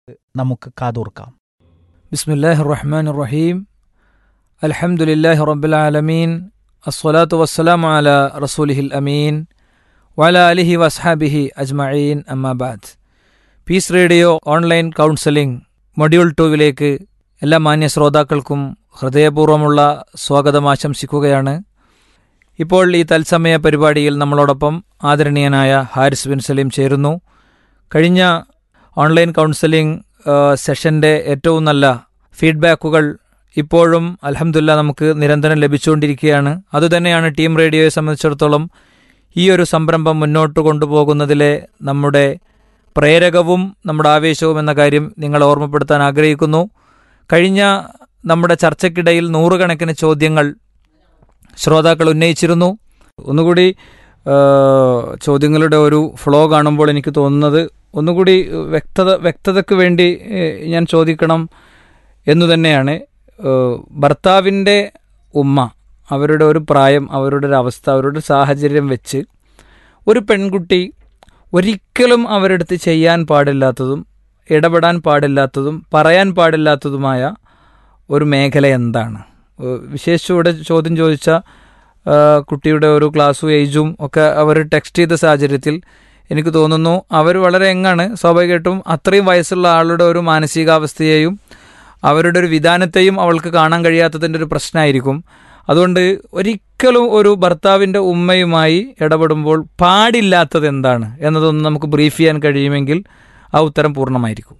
നമുക്ക് കാതോർക്കാം. ബിസ്മില്ലാഹിർ റഹ്മാനിർ റഹീം. അൽഹംദുലില്ലാഹി റബ്ബിൽ ആലമീൻ. അസ്സലാത്തു വസ്സലാമു അലാ റസൂലിഹിൽ അമീൻ വഅലാ ആലിഹി വസ്ഹാബിഹി അജ്മഈൻ. അമ്മാ ബഅദ്. Piece radio online counselling module 2 എല്ലാ മാന്യ ശ്രോതാക്കൾക്കും ഹൃദയപൂർവ്വമുള്ള സ്വാഗതം ആശംസിക്കുകയാണ്. ഇപ്പോൾ ഈ തത്സമയ പരിപാടിയിൽ നമ്മളോടൊപ്പം ആദരണീയനായ ഹാരിസ് ബിൻ സലീം ചേരുന്നു. കഴിഞ്ഞ ഓൺലൈൻ കൗൺസലിംഗ് സെഷൻ്റെ ഏറ്റവും നല്ല ഫീഡ്ബാക്കുകൾ ഇപ്പോഴും അൽഹംദുലില്ലാ നമുക്ക് നിരന്തരം ലഭിച്ചുകൊണ്ടിരിക്കുകയാണ്. അതുതന്നെയാണ് ടീം റേഡിയോയെ സംബന്ധിച്ചിടത്തോളം ഈ ഒരു സംരംഭം മുന്നോട്ട് കൊണ്ടുപോകുന്നതിലെ നമ്മുടെ പ്രേരകവും നമ്മുടെ ആവേശവും എന്ന കാര്യം നിങ്ങളെ ഓർമ്മപ്പെടുത്താൻ ആഗ്രഹിക്കുന്നു. കഴിഞ്ഞ നമ്മുടെ ചർച്ചയ്ക്കിടയിൽ നൂറുകണക്കിന് ചോദ്യങ്ങൾ ശ്രോതാക്കൾ ഉന്നയിച്ചിരുന്നു. ഒന്നുകൂടി ചോദ്യങ്ങളുടെ ഒരു ഫ്ലോ കാണുമ്പോൾ എനിക്ക് തോന്നുന്നത് ഒന്നുകൂടി വ്യക്തതയ്ക്ക് വേണ്ടി ഞാൻ ചോദിക്കണം എന്നു തന്നെയാണ്. ഭർത്താവിൻ്റെ ഉമ്മ, അവരുടെ ഒരു പ്രായം, അവരുടെ ഒരു അവസ്ഥ, അവരുടെ സാഹചര്യം വെച്ച് ഒരു പെൺകുട്ടി ഒരിക്കലും അവരെടുത്ത് ചെയ്യാൻ പാടില്ലാത്തതും ഇടപെടാൻ പാടില്ലാത്തതും പറയാൻ പാടില്ലാത്തതുമായ ഒരു മേഖല എന്താണ്? വിശേഷിച്ചൂടെ ചോദ്യം ചോദിച്ച കുട്ടിയുടെ ഒരു ക്ലാസ്സും ഏജും ഒക്കെ അവർ ടെക്സ്റ്റ് ചെയ്ത സാഹചര്യത്തിൽ എനിക്ക് തോന്നുന്നു അവർ വളരെ യങ്ങാണ്. സ്വാഭാവികമായിട്ടും അത്രയും വയസ്സുള്ള ആളുടെ ഒരു മാനസികാവസ്ഥയെയും അവരുടെ ഒരു വിധാനത്തെയും അവൾക്ക് കാണാൻ കഴിയാത്തതിൻ്റെ ഒരു പ്രശ്നമായിരിക്കും. അതുകൊണ്ട് ഒരിക്കലും ഒരു ഭർത്താവിൻ്റെ ഉമ്മയുമായി ഇടപെടുമ്പോൾ പാടില്ലാത്തത് എന്താണ് എന്നതൊന്ന് നമുക്ക് ബ്രീഫ് ചെയ്യാൻ കഴിയുമെങ്കിൽ ആ ഉത്തരം പൂർണ്ണമായിരിക്കും.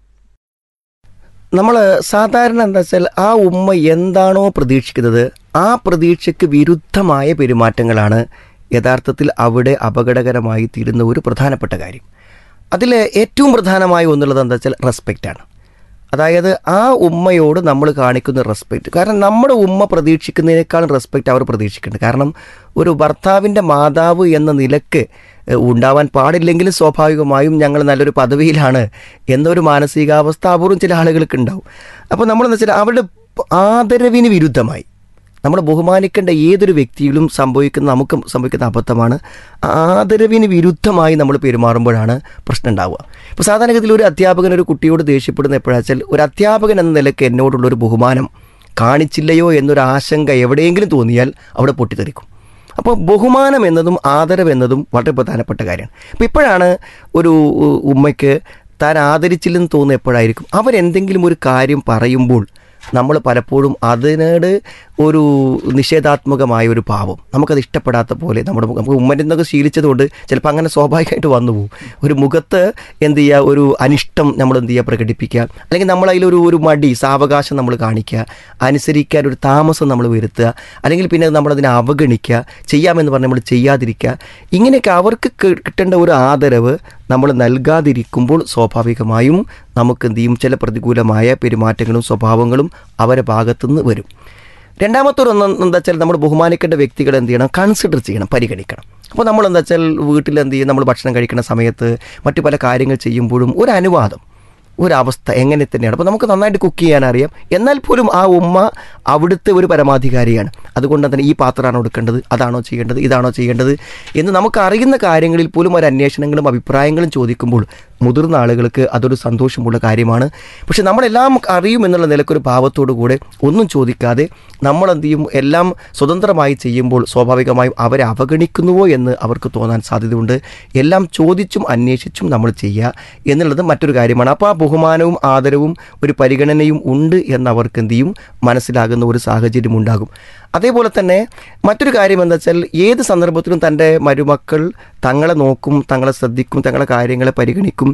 നമ്മൾ സാധാരണ എന്താ വെച്ചാൽ ആ ഉമ്മ എന്താണോ പ്രതീക്ഷിക്കുന്നത് ആ പ്രതീക്ഷയ്ക്ക് വിരുദ്ധമായ പെരുമാറ്റങ്ങളാണ് യഥാർത്ഥത്തിൽ അവിടെ അപകടകരമായി തീരുന്ന ഒരു പ്രധാനപ്പെട്ട കാര്യം. അതിൽ ഏറ്റവും പ്രധാനമായി ഒന്നുള്ളത് എന്താ വെച്ചാൽ റെസ്പെക്റ്റാണ്. അതായത് ആ ഉമ്മയോട് നമ്മൾ കാണിക്കുന്ന റെസ്പെക്റ്റ്. കാരണം നമ്മുടെ ഉമ്മ പ്രതീക്ഷിക്കുന്നതിനേക്കാളും റെസ്പെക്റ്റ് അവർ പ്രതീക്ഷിക്കുന്നുണ്ട്. കാരണം ഒരു ഭർത്താവിൻ്റെ മാതാവ് എന്ന നിലക്ക് ഉണ്ടാവാൻ പാടില്ലെങ്കിലും സ്വാഭാവികമായും ഞങ്ങൾ നല്ലൊരു പദവിയിലാണ് എന്നൊരു മാനസികാവസ്ഥ അപൂർവം ചില ആളുകൾക്ക് ഉണ്ടാവും. അപ്പോൾ നമ്മളെന്ന് വെച്ചാൽ അവരുടെ ആദരവിന് വിരുദ്ധമായി നമ്മൾ ബഹുമാനിക്കേണ്ട ഏതൊരു വ്യക്തിയിലും നമുക്ക് സംഭവിക്കുന്ന അബദ്ധമാണ്. ആദരവിന് വിരുദ്ധമായി നമ്മൾ പെരുമാറുമ്പോഴാണ് പ്രശ്നം ഉണ്ടാവുക. ഇപ്പോൾ സാധാരണഗതിയിൽ ഒരു അധ്യാപകൻ ഒരു കുട്ടിയോട് ദേഷ്യപ്പെടുന്ന എപ്പോഴാണെന്ന് വെച്ചാൽ ഒരു അധ്യാപകൻ എന്ന നിലയ്ക്ക് എന്നോടുള്ളൊരു ബഹുമാനം കാണിച്ചില്ലയോ എന്നൊരു ആശങ്ക എവിടെയെങ്കിലും തോന്നിയാൽ അവിടെ പൊട്ടിത്തെറിക്കും. അപ്പോൾ ബഹുമാനം എന്നതും ആദരവ് എന്നതും വളരെ പ്രധാനപ്പെട്ട കാര്യമാണ്. അപ്പോൾ ഇപ്പോഴാണ് ഒരു ഉമ്മയ്ക്ക് താൻ ആദരിച്ചില്ലെന്ന് തോന്നുന്ന എപ്പോഴായിരിക്കും അവരെന്തെങ്കിലും ഒരു കാര്യം പറയുമ്പോൾ നമ്മൾ പലപ്പോഴും അതിനോട് ഒരു നിഷേധാത്മകമായ ഒരു ഭാവം, നമുക്കത് ഇഷ്ടപ്പെടാത്ത പോലെ നമുക്ക് ഉമ്മൻ്റെ നിന്നൊക്കെ ശീലിച്ചതുകൊണ്ട് ചിലപ്പോൾ അങ്ങനെ സ്വാഭാവികമായിട്ട് വന്നു പോകും. ഒരു മുഖത്ത് എന്ത് ചെയ്യുക, ഒരു അനിഷ്ടം നമ്മൾ എന്ത് ചെയ്യുക പ്രകടിപ്പിക്കുക, അല്ലെങ്കിൽ നമ്മളതിലൊരു മടി സാവകാശം നമ്മൾ കാണിക്കുക, അനുസരിക്കാൻ ഒരു താമസം നമ്മൾ വരുത്തുക, അല്ലെങ്കിൽ പിന്നെ നമ്മളതിനെ അവഗണിക്കുക, ചെയ്യാമെന്ന് പറഞ്ഞ് നമ്മൾ ചെയ്യാതിരിക്കുക. ഇങ്ങനെയൊക്കെ അവർക്ക് കിട്ടേണ്ട ഒരു ആദരവ് നമ്മൾ നൽകാതിരിക്കുമ്പോൾ സ്വാഭാവികമായും നമുക്ക് എന്ത് ചെയ്യും, ചില പ്രതികൂലമായ പെരുമാറ്റങ്ങളും സ്വഭാവങ്ങളും അവരുടെ ഭാഗത്തുനിന്ന് വരും. രണ്ടാമത്തെ ഒരു എന്താ വെച്ചാൽ നമ്മൾ ബഹുമാനിക്കേണ്ട വ്യക്തികളെ എന്ത് ചെയ്യണം, കൺസിഡർ ചെയ്യണം, പരിഗണിക്കണം. അപ്പോൾ നമ്മൾ എന്താ വെച്ചാൽ വീട്ടിൽ എന്ത് ചെയ്യും, നമ്മൾ ഭക്ഷണം കഴിക്കുന്ന സമയത്ത് മറ്റു പല കാര്യങ്ങൾ ചെയ്യുമ്പോഴും ഒരു അനുവാദം, ഒരവസ്ഥ എങ്ങനെ തന്നെയാണ്. അപ്പോൾ നമുക്ക് നന്നായിട്ട് കുക്ക് ചെയ്യാൻ അറിയാം, എന്നാൽ പോലും ആ ഉമ്മ അവിടുത്തെ ഒരു പരമാധികാരിയാണ്. അതുകൊണ്ട് തന്നെ ഈ പാത്രമാണോ എടുക്കേണ്ടത്, അതാണോ ചെയ്യേണ്ടത്, ഇതാണോ ചെയ്യേണ്ടത് എന്ന് നമുക്ക് അറിയുന്ന കാര്യങ്ങളിൽ പോലും ഒരു അന്വേഷണങ്ങളും അഭിപ്രായങ്ങളും ചോദിക്കുമ്പോൾ മുതിർന്ന ആളുകൾക്ക് അതൊരു സന്തോഷമുള്ള കാര്യമാണ്. പക്ഷെ നമ്മളെല്ലാം അറിയും എന്നുള്ള നിലക്കൊരു ഭാവത്തോടു കൂടെ ഒന്നും ചോദിക്കാതെ നമ്മളെന്ത് ചെയ്യും, എല്ലാം സ്വതന്ത്രമായി ചെയ്യുമ്പോൾ സ്വാഭാവികമായും അവരെ അവഗണിക്കുന്നുവോ എന്ന് അവർക്ക് തോന്നാൻ സാധ്യതയുണ്ട്. എല്ലാം ചോദിച്ചും അന്വേഷിച്ചും നമ്മൾ ചെയ്യുക എന്നുള്ളത് മറ്റൊരു കാര്യമാണ്. അപ്പോൾ ആ ബഹുമാനവും ആദരവും ഒരു പരിഗണനയും ഉണ്ട് എന്നവർക്ക് എന്ത് ചെയ്യും, മനസ്സിലാകുന്ന ഒരു സാഹചര്യം ഉണ്ടാകും. അതേപോലെ തന്നെ മറ്റൊരു കാര്യം എന്താ വെച്ചാൽ ഏത് സന്ദർഭത്തിലും തൻ്റെ മരുമക്കൾ തങ്ങളെ നോക്കും, തങ്ങളെ ശ്രദ്ധിക്കും, തങ്ങളെ കാര്യങ്ങളെ പരിഗണിക്കും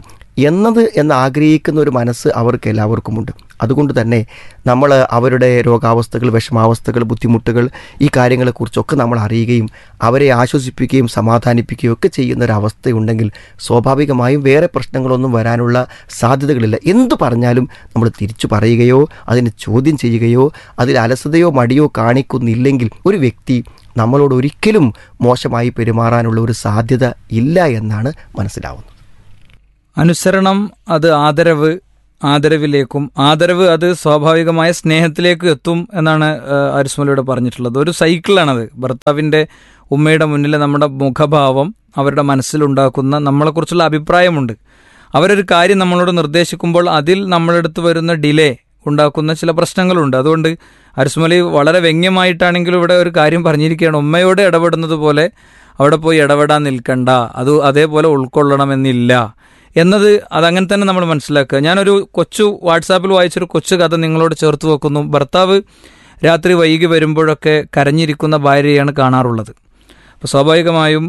എന്ന് ആഗ്രഹിക്കുന്ന ഒരു മനസ്സ് അവർക്ക് എല്ലാവർക്കുമുണ്ട്. അതുകൊണ്ട് തന്നെ നമ്മൾ അവരുടെ രോഗാവസ്ഥകൾ, വിഷമാവസ്ഥകൾ, ബുദ്ധിമുട്ടുകൾ, ഈ കാര്യങ്ങളെക്കുറിച്ചൊക്കെ നമ്മൾ അറിയുകയും അവരെ ആശ്വസിപ്പിക്കുകയും സമാധാനിപ്പിക്കുകയും ഒക്കെ ചെയ്യുന്നൊരവസ്ഥയുണ്ടെങ്കിൽ സ്വാഭാവികമായും വേറെ പ്രശ്നങ്ങളൊന്നും വരാനുള്ള സാധ്യതകളില്ല. എന്തു പറഞ്ഞാലും നമ്മൾ തിരിച്ചു പറയുകയോ അതിന് ചോദ്യം ചെയ്യുകയോ അതിൽ അലസതയോ മടിയോ കാണിക്കുന്നില്ലെങ്കിൽ ഒരു വ്യക്തി നമ്മളോട് ഒരിക്കലും മോശമായി പെരുമാറാനുള്ള ഒരു സാധ്യത ഇല്ല എന്നാണ് മനസ്സിലാവുന്നത്. അനുസരണം അത് ആദരവിലേക്കും, ആദരവ് അത് സ്വാഭാവികമായ സ്നേഹത്തിലേക്ക് എത്തും എന്നാണ് ആരിസ്മലയുടെ പറഞ്ഞിട്ടുള്ളത്. ഒരു സൈക്കിളാണത്. ഭർത്താവിൻ്റെ ഉമ്മയുടെ മുന്നിൽ നമ്മുടെ മുഖഭാവം അവരുടെ മനസ്സിലുണ്ടാക്കുന്ന നമ്മളെക്കുറിച്ചുള്ള അഭിപ്രായമുണ്ട്. അവരൊരു കാര്യം നമ്മളോട് നിർദ്ദേശിക്കുമ്പോൾ അതിൽ നമ്മളെടുത്ത് വരുന്ന ഡിലേ ഉണ്ടാക്കുന്ന ചില പ്രശ്നങ്ങളുണ്ട്. അതുകൊണ്ട് അരിസ്മലി വളരെ വ്യംഗ്യമായിട്ടാണെങ്കിലും ഇവിടെ ഒരു കാര്യം പറഞ്ഞിരിക്കുകയാണ്, ഉമ്മയോട് ഇടപെടുന്നത് പോലെ അവിടെ പോയി ഇടപെടാൻ നിൽക്കണ്ട, അത് അതേപോലെ ഉൾക്കൊള്ളണമെന്നില്ല എന്നത് അതങ്ങനെ തന്നെ നമ്മൾ മനസ്സിലാക്കുക. ഞാനൊരു വാട്സാപ്പിൽ വായിച്ചൊരു കൊച്ചു കഥ നിങ്ങളോട് ചേർത്ത് വെക്കുന്നു. ഭർത്താവ് രാത്രി വൈകി വരുമ്പോഴൊക്കെ കരഞ്ഞിരിക്കുന്ന ഭാര്യയാണ് കാണാറുള്ളത്. അപ്പോൾ സ്വാഭാവികമായും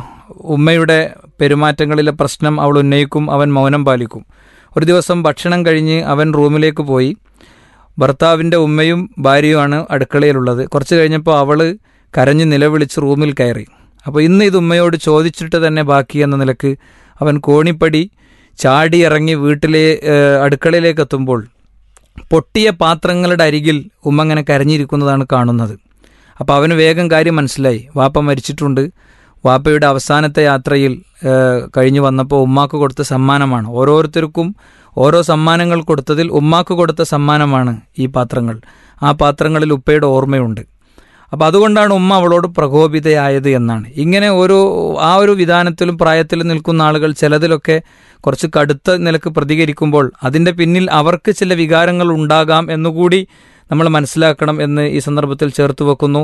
ഉമ്മയുടെ പെരുമാറ്റങ്ങളിലെ പ്രശ്നം അവൾ ഉന്നയിക്കും, അവൻ മൗനം പാലിക്കും. ഒരു ദിവസം ഭക്ഷണം കഴിഞ്ഞ് അവൻ റൂമിലേക്ക് പോയി. ഭർത്താവിൻ്റെ ഉമ്മയും ഭാര്യയുമാണ് അടുക്കളയിലുള്ളത്. കുറച്ച് കഴിഞ്ഞപ്പോൾ അവൾ കരഞ്ഞ് നിലവിളിച്ച് റൂമിൽ കയറി. അപ്പോൾ ഇന്ന് ഇത് ഉമ്മയോട് ചോദിച്ചിട്ട് തന്നെ ബാക്കി എന്ന നിലക്ക് അവൻ കോണിപ്പടി ചാടി ഇറങ്ങി അടുക്കളയിലേക്ക് എത്തുമ്പോൾ പൊട്ടിയ പാത്രങ്ങളുടെ അരികിൽ ഉമ്മ അങ്ങനെ കരഞ്ഞിരിക്കുന്നതാണ് കാണുന്നത്. അപ്പോൾ അവന് വേഗം കാര്യം മനസ്സിലായി, വാപ്പ മരിച്ചിട്ടുണ്ട്. വാപ്പയുടെ അവസാനത്തെ യാത്രയിൽ കഴിഞ്ഞു വന്നപ്പോൾ ഉമ്മാക്ക് കൊടുത്ത സമ്മാനമാണ്. ഓരോരുത്തർക്കും ഓരോ സമ്മാനങ്ങൾ കൊടുത്തതിൽ ഉമ്മാക്ക് കൊടുത്ത സമ്മാനമാണ് ഈ പാത്രങ്ങൾ. ആ പാത്രങ്ങളിൽ ഉപ്പയുടെ ഓർമ്മയുണ്ട്. അപ്പോൾ അതുകൊണ്ടാണ് ഉമ്മ അവളോട് പ്രകോപിതയായത് എന്നാണ്. ഇങ്ങനെ ആ ഒരു വിധാനത്തിലും പ്രായത്തിലും നിൽക്കുന്ന ആളുകൾ ചിലതിലൊക്കെ കുറച്ച് കടുത്ത നിലക്ക് പ്രതികരിക്കുമ്പോൾ അതിൻ്റെ പിന്നിൽ അവർക്ക് ചില വികാരങ്ങൾ ഉണ്ടാകാം എന്നുകൂടി നമ്മൾ മനസ്സിലാക്കണം എന്ന് ഈ സന്ദർഭത്തിൽ ചേർത്ത് വെക്കുന്നു.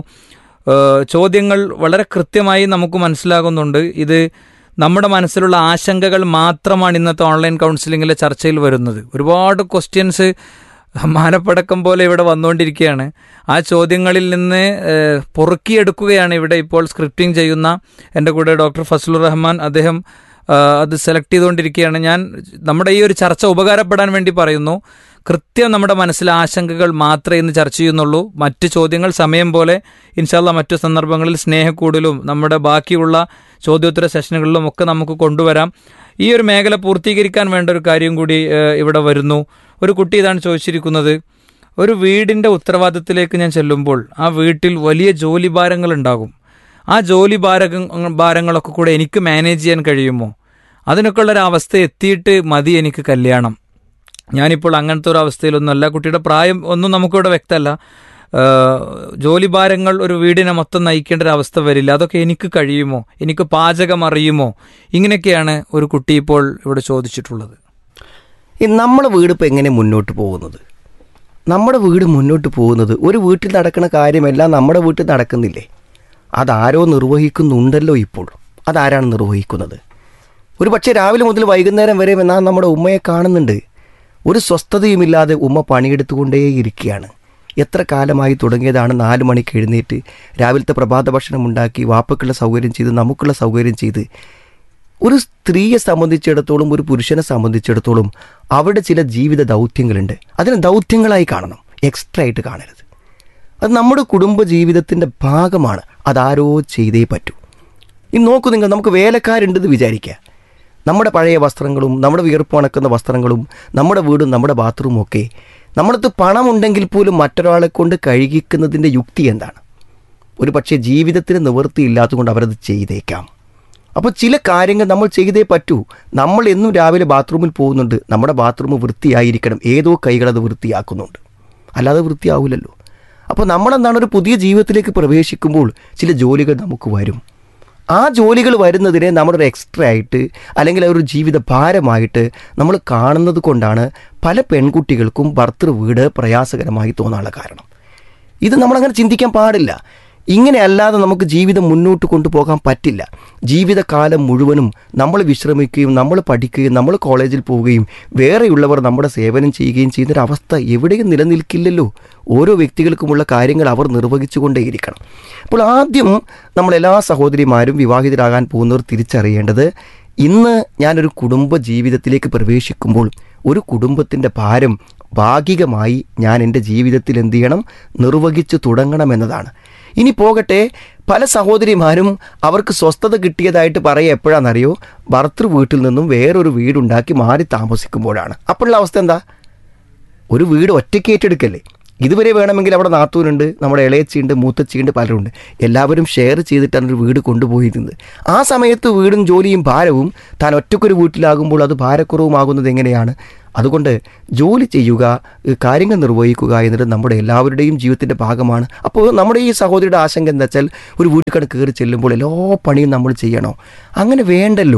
ചോദ്യങ്ങൾ വളരെ കൃത്യമായി നമുക്ക് മനസ്സിലാകുന്നുണ്ട്. ഇത് നമ്മുടെ മനസ്സിലുള്ള ആശങ്കകൾ മാത്രമാണ് ഇന്നത്തെ ഓൺലൈൻ കൗൺസിലിങ്ങിലെ ചർച്ചയിൽ വരുന്നത്. ഒരുപാട് ക്വസ്റ്റ്യൻസ് മാനപ്പടക്കം പോലെ ഇവിടെ വന്നുകൊണ്ടിരിക്കുകയാണ്. ആ ചോദ്യങ്ങളിൽ നിന്ന് പൊറുക്കിയെടുക്കുകയാണ് ഇവിടെ ഇപ്പോൾ സ്ക്രിപ്റ്റിംഗ് ചെയ്യുന്ന എൻ്റെ കൂടെ ഡോക്ടർ ഫസലുർ റഹ്മാൻ. അദ്ദേഹം അത് സെലക്ട് ചെയ്തുകൊണ്ടിരിക്കുകയാണ്. ഞാൻ നമ്മുടെ ഈ ഒരു ചർച്ച ഉപകാരപ്പെടാൻ വേണ്ടി പറയുന്നു. കൃത്യം നമ്മുടെ മനസ്സിലെ ആശങ്കകൾ മാത്രമേ ഇന്ന് ചർച്ച ചെയ്യുന്നുള്ളൂ. മറ്റ് ചോദ്യങ്ങൾ സമയം പോലെ ഇൻഷാല്ലാ മറ്റു സന്ദർഭങ്ങളിൽ സ്നേഹക്കൂടിലും നമ്മുടെ ബാക്കിയുള്ള ചോദ്യോത്തര സെഷനുകളിലും ഒക്കെ നമുക്ക് കൊണ്ടുവരാം. ഈ ഒരു മേഖല പൂർത്തീകരിക്കാൻ വേണ്ട ഒരു കാര്യം കൂടി ഇവിടെ വരുന്നു. ഒരു കുട്ടി ഇതാണ് ചോദിച്ചിരിക്കുന്നത്, ഒരു വീടിൻ്റെ ഉത്തരവാദിത്തത്തിലേക്ക് ഞാൻ ചെല്ലുമ്പോൾ ആ വീട്ടിൽ വലിയ ജോലി ഭാരങ്ങളുണ്ടാകും. ആ ജോലി ഭാരങ്ങളൊക്കെ കൂടെ എനിക്ക് മാനേജ് ചെയ്യാൻ കഴിയുമോ? അതിനൊക്കെ ഉള്ളൊരവസ്ഥ എത്തിയിട്ട് മതി എനിക്ക് കല്യാണം. ഞാനിപ്പോൾ അങ്ങനത്തെ ഒരു അവസ്ഥയിലൊന്നുമല്ല. കുട്ടിയുടെ പ്രായം ഒന്നും നമുക്കിവിടെ വ്യക്തമല്ല. ജോലി ഭാരങ്ങൾ ഒരു വീടിനെ മൊത്തം നയിക്കേണ്ട ഒരു അവസ്ഥ വരില്ല. അതൊക്കെ എനിക്ക് കഴിയുമോ? എനിക്ക് പാചകം അറിയുമോ? ഇങ്ങനെയൊക്കെയാണ് ഒരു കുട്ടി ഇപ്പോൾ ഇവിടെ ചോദിച്ചിട്ടുള്ളത്. നമ്മുടെ വീട് ഇപ്പോൾ എങ്ങനെ മുന്നോട്ട് പോകുന്നത്? നമ്മുടെ വീട് മുന്നോട്ട് പോകുന്നത് ഒരു വീട്ടിൽ നടക്കുന്ന കാര്യമെല്ലാം നമ്മുടെ വീട്ടിൽ നടക്കുന്നില്ലേ? അതാരോ നിർവഹിക്കുന്നുണ്ടല്ലോ. ഇപ്പോൾ അതാരാണ് നിർവഹിക്കുന്നത്? ഒരു പക്ഷേ രാവിലെ മുതൽ വൈകുന്നേരം വരെ എന്നാൽ നമ്മുടെ ഉമ്മയെ കാണുന്നുണ്ട്. ഒരു സ്വസ്ഥതയുമില്ലാതെ ഉമ്മ പണിയെടുത്തുകൊണ്ടേയിരിക്കുകയാണ്. എത്ര കാലമായി തുടങ്ങിയതാണ് 4 മണിക്ക് എഴുന്നേറ്റ് രാവിലത്തെ പ്രഭാത ഭക്ഷണം ഉണ്ടാക്കി വാപ്പക്കുള്ള സൗകര്യം ചെയ്ത് നമുക്കുള്ള സൗകര്യം ചെയ്ത്. ഒരു സ്ത്രീയെ സംബന്ധിച്ചിടത്തോളം ഒരു പുരുഷനെ സംബന്ധിച്ചിടത്തോളം അവരുടെ ചില ജീവിത ദൗത്യങ്ങളുണ്ട്. അതിനെ ദൗത്യങ്ങളായി കാണണം, എക്സ്ട്രാ ആയിട്ട് കാണരുത്. അത് നമ്മുടെ കുടുംബ ജീവിതത്തിൻ്റെ ഭാഗമാണ്. അതാരോ ചെയ്തേ പറ്റൂ. ഇനി നോക്കൂ നിങ്ങൾ, നമുക്ക് വേലക്കാരുണ്ടെന്ന് വിചാരിക്കുക. നമ്മുടെ പഴയ വസ്ത്രങ്ങളും നമ്മുടെ വിയർപ്പണക്കുന്ന വസ്ത്രങ്ങളും നമ്മുടെ വീടും നമ്മുടെ ബാത്റൂമും ഒക്കെ നമ്മളടുത്ത് പണമുണ്ടെങ്കിൽ പോലും മറ്റൊരാളെ കൊണ്ട് കഴുകിക്കുന്നതിൻ്റെ യുക്തി എന്താണ്? ഒരു പക്ഷേ ജീവിതത്തിന് നിവൃത്തിയില്ലാത്തതുകൊണ്ട് അവരത് ചെയ്തേക്കാം. അപ്പോൾ ചില കാര്യങ്ങൾ നമ്മൾ ചെയ്തേ പറ്റൂ. നമ്മൾ എന്നും രാവിലെ ബാത്റൂമിൽ പോകുന്നുണ്ട്, നമ്മുടെ ബാത്റൂം വൃത്തിയായിരിക്കണം. ഏതോ കൈകളത് വൃത്തിയാക്കുന്നുണ്ട്, അല്ലാതെ വൃത്തിയാവില്ലല്ലോ. അപ്പോൾ നമ്മളെന്താണ്, ഒരു പുതിയ ജീവിതത്തിലേക്ക് പ്രവേശിക്കുമ്പോൾ ചില ജോലികൾ നമുക്ക് വരും. ആ ജോലികൾ വരുന്നതിനെ നമ്മളൊരു എക്സ്ട്രാ ആയിട്ട് അല്ലെങ്കിൽ ഒരു ജീവിത ഭാരമായിട്ട് നമ്മൾ കാണുന്നത് കൊണ്ടാണ് പല പെൺകുട്ടികൾക്കും ഭർത്തൃ വീട് പ്രയാസകരമായി തോന്നാനുള്ള കാരണം. ഇത് നമ്മളങ്ങനെ ചിന്തിക്കാൻ പാടില്ല. ഇങ്ങനെ അല്ലാതെ നമുക്ക് ജീവിതം മുന്നോട്ട് കൊണ്ടുപോകാൻ പറ്റില്ല. ജീവിതകാലം മുഴുവനും നമ്മൾ വിശ്രമിക്കുകയും നമ്മൾ പഠിക്കുകയും നമ്മൾ കോളേജിൽ പോവുകയും വേറെയുള്ളവർ നമ്മുടെ സേവനം ചെയ്യുകയും ചെയ്യുന്നൊരവസ്ഥ എവിടെയും നിലനിൽക്കില്ലല്ലോ. ഓരോ വ്യക്തികൾക്കുമുള്ള കാര്യങ്ങൾ അവർ നിർവഹിച്ചുകൊണ്ടേയിരിക്കണം. അപ്പോൾ ആദ്യം നമ്മളെല്ലാ സഹോദരിമാരും വിവാഹിതരാകാൻ പോകുന്നവർ തിരിച്ചറിയേണ്ടത്, ഇന്ന് ഞാനൊരു കുടുംബ ജീവിതത്തിലേക്ക് പ്രവേശിക്കുമ്പോൾ ഒരു കുടുംബത്തിൻ്റെ ഭാരം ഭാഗികമായി ഞാൻ എൻ്റെ ജീവിതത്തിൽ എന്ത് ചെയ്യണം, നിർവഹിച്ചു തുടങ്ങണമെന്നതാണ്. ഇനി പോകട്ടെ, പല സഹോദരിമാരും അവർക്ക് സ്വസ്ഥത കിട്ടിയതായിട്ട് പറയുക എപ്പോഴാണെന്നറിയോ? ഭർത്തൃ വീട്ടിൽ നിന്നും വേറൊരു വീടുണ്ടാക്കി മാറി താമസിക്കുമ്പോഴാണ്. അപ്പോഴുള്ള അവസ്ഥ എന്താ? ഒരു വീട് ഒറ്റയ്ക്ക് ഏറ്റെടുക്കല്ലേ. ഇതുവരെ വേണമെങ്കിൽ അവിടെ നാത്തൂനുണ്ട്, നമ്മുടെ ഇളയച്ചിയുണ്ട്, മൂത്തച്ചിയുണ്ട്, പലരുണ്ട്. എല്ലാവരും ഷെയർ ചെയ്തിട്ടാണ് ഒരു വീട് കൊണ്ടുപോയിരുന്നത്. ആ സമയത്ത് വീടും ജോലിയും ഭാരവും താൻ ഒറ്റയ്ക്കൊരു വീട്ടിലാകുമ്പോൾ അത് ഭാരക്കുറവുമാകുന്നത് എങ്ങനെയാണ്? അതുകൊണ്ട് ജോലി ചെയ്യുക, കാര്യങ്ങൾ നിർവഹിക്കുക എന്നത് നമ്മുടെ എല്ലാവരുടെയും ജീവിതത്തിൻ്റെ ഭാഗമാണ്. അപ്പോൾ നമ്മുടെ ഈ സഹോദരിയുടെ ആശങ്ക എന്താ വെച്ചാൽ, ഒരു വീട്ടിൽ കയറി ചെല്ലുമ്പോൾ എല്ലാ പണിയും നമ്മൾ ചെയ്യണോ? അങ്ങനെ വേണ്ടല്ലോ.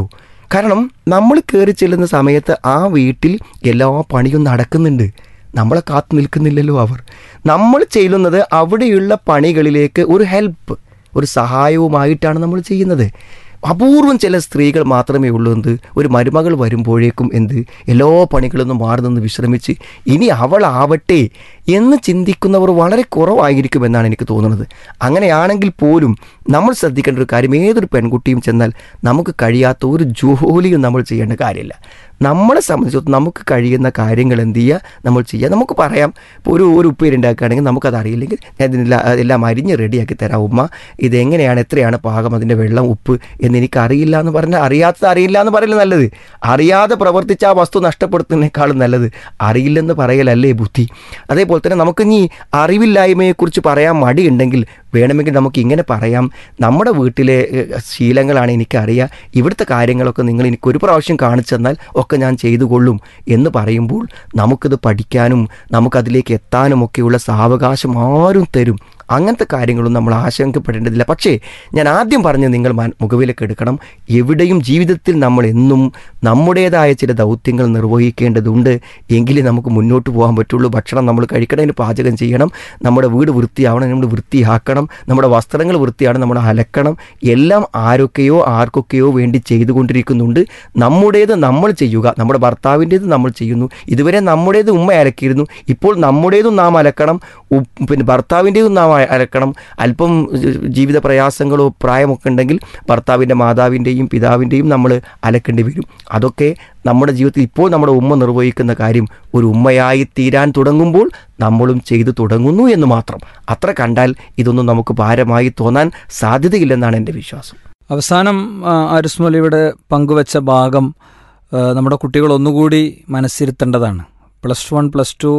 കാരണം നമ്മൾ കയറി ചെല്ലുന്ന സമയത്ത് ആ വീട്ടിൽ എല്ലാ പണിയും നടക്കുന്നുണ്ട്, നമ്മളെ കാത്തു നിൽക്കുന്നില്ലല്ലോ അവർ. നമ്മൾ ചെയ്യുന്നത് അവിടെയുള്ള പണികളിലേക്ക് ഒരു ഹെൽപ്പ്, ഒരു സഹായവുമായിട്ടാണ് നമ്മൾ ചെയ്യുന്നത്. അപൂർവം ചില സ്ത്രീകൾ മാത്രമേ ഉള്ളൂ ഒരു മരുമകൾ വരുമ്പോഴേക്കും എല്ലാ പണികളൊന്നും മാറി നിന്ന് വിശ്രമിച്ച് ഇനി അവളാവട്ടെ എന്ന് ചിന്തിക്കുന്നവർ വളരെ കുറവായിരിക്കുമെന്നാണ് എനിക്ക് തോന്നുന്നത്. അങ്ങനെയാണെങ്കിൽ പോലും നമ്മൾ ശ്രദ്ധിക്കേണ്ട ഒരു കാര്യം, ഏതൊരു പെൺകുട്ടിയും ചെന്നാൽ നമുക്ക് കഴിയാത്ത ഒരു ജോലിയും നമ്മൾ ചെയ്യേണ്ട കാര്യമില്ല. നമ്മളെ സംബന്ധിച്ചിടത്തോളം നമുക്ക് കഴിയുന്ന കാര്യങ്ങൾ നമ്മൾ ചെയ്യുക. നമുക്ക് പറയാം, ഇപ്പോൾ ഒരു ഉപ്പേരി ഉണ്ടാക്കുകയാണെങ്കിൽ നമുക്കത് അറിയില്ലെങ്കിൽ ഞാൻ എല്ലാം അരിഞ്ഞ് റെഡിയാക്കി തരാം ഉമ്മ, ഇതെങ്ങനെയാണ്, എത്രയാണ് പാകം, അതിൻ്റെ വെള്ളം, ഉപ്പ് എന്നെനിക്ക് അറിയില്ല എന്ന് പറഞ്ഞാൽ അറിയാത്തത് അറിയില്ല എന്ന് പറയല് നല്ലത്. അറിയാതെ പ്രവർത്തിച്ച ആ വസ്തു നഷ്ടപ്പെടുത്തുന്നതിനേക്കാളും നല്ലത് അറിയില്ലെന്ന് പറയലല്ലേ ബുദ്ധി. അതേപോലെ തന്നെ നമുക്ക് ഇനി അറിവില്ലായ്മയെക്കുറിച്ച് പറയാൻ മടിയുണ്ടെങ്കിൽ വേണമെങ്കിൽ നമുക്ക് ഇങ്ങനെ പറയാം, നമ്മുടെ വീട്ടിലെ ശീലങ്ങളാണ് എനിക്കറിയാം, ഇവിടുത്തെ കാര്യങ്ങളൊക്കെ നിങ്ങൾ എനിക്കൊരു പ്രാവശ്യം കാണിച്ചു തന്നാൽ ഒക്കെ ഞാൻ ചെയ്തു കൊള്ളും എന്ന് പറയുമ്പോൾ നമുക്കിത് പഠിക്കാനും നമുക്കതിലേക്ക് എത്താനും ഒക്കെയുള്ള സാവകാശം ആരും തരും. അങ്ങനത്തെ കാര്യങ്ങളൊന്നും നമ്മൾ ആശങ്കപ്പെടേണ്ടതില്ല. പക്ഷേ ഞാൻ ആദ്യം പറഞ്ഞ് നിങ്ങൾ മുഖവിലേക്ക് എടുക്കണം, എവിടെയും ജീവിതത്തിൽ നമ്മൾ എന്നും നമ്മുടേതായ ചില ദൗത്യങ്ങൾ നിർവഹിക്കേണ്ടതുണ്ട്. എങ്കിലേ നമുക്ക് മുന്നോട്ട് പോകാൻ പറ്റുള്ളൂ. ഭക്ഷണം നമ്മൾ കഴിക്കണം, അതിന് പാചകം ചെയ്യണം, നമ്മുടെ വീട് വൃത്തിയാവണം, നമ്മൾ വൃത്തിയാക്കണം, നമ്മുടെ വസ്ത്രങ്ങൾ വൃത്തിയാണ്, നമ്മൾ അലക്കണം. എല്ലാം ആർക്കൊക്കെയോ വേണ്ടി ചെയ്തുകൊണ്ടിരിക്കുന്നുണ്ട്. നമ്മുടേത് നമ്മൾ ചെയ്യുക, നമ്മുടെ ഭർത്താവിൻ്റേത് നമ്മൾ ചെയ്യുന്നു. ഇതുവരെ നമ്മുടേത് ഉമ്മ അലക്കിയിരുന്നു, ഇപ്പോൾ നമ്മുടേതും നാം അലക്കണം, പിന്നെ ഭർത്താവിൻ്റേതും നാം അലക്കണം. അല്പം ജീവിത പ്രയാസങ്ങളോ പ്രായമൊക്കെ ഉണ്ടെങ്കിൽ ഭർത്താവിൻ്റെ മാതാവിൻ്റെയും പിതാവിൻ്റെയും നമ്മൾ അലക്കേണ്ടി വരും. അതൊക്കെ നമ്മുടെ ജീവിതത്തിൽ ഇപ്പോൾ നമ്മുടെ ഉമ്മ നിർവഹിക്കുന്ന കാര്യം ഒരു ഉമ്മയായി തീരാൻ തുടങ്ങുമ്പോൾ നമ്മളും ചെയ്തു തുടങ്ങുന്നു എന്ന് മാത്രം. അത്ര കണ്ടാൽ ഇതൊന്നും നമുക്ക് ഭാരമായി തോന്നാൻ സാധ്യതയില്ലെന്നാണ് എൻ്റെ വിശ്വാസം. അവസാനം ആരിസ് മൗലവിയുടെ പങ്കുവച്ച ഭാഗം നമ്മുടെ കുട്ടികൾ ഒന്നുകൂടി മനസ്സിരുത്തേണ്ടതാണ്. +1 +2